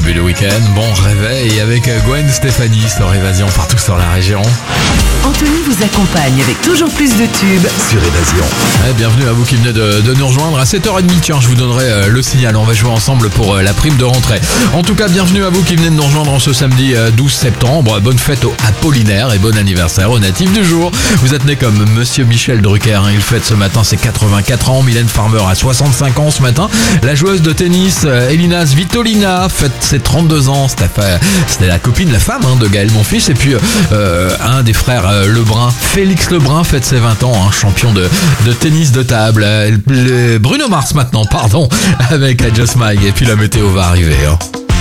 début de week-end. Bon réveil avec Gwen Stefani sur Évasion partout sur la région. Anthony vous accompagne avec toujours plus de tubes Sur Évasion. Bienvenue à vous qui venez de nous rejoindre à 7h30. Tiens, je vous donnerai le signal. On va jouer ensemble pour la prime de rentrée. En tout cas, bienvenue à vous qui venez de nous rejoindre en ce samedi 12 septembre. Bonne fête au Apollinaire et bon anniversaire au natif du jour. Vous êtes né comme Monsieur Michel Drucker. Il fête ce matin ses 84 ans. Mylène Farmer a 65 ans ce matin. La joueuse de tennis Elina Svitolina fête ses 32 ans. C'était la copine, la femme de Gaël Monfils. Et puis un des frères Lebrun, Félix Lebrun, fête ses 20 ans, champion de tennis de table. Bruno Mars maintenant, pardon, avec Just Mike. Et puis la météo va arriver.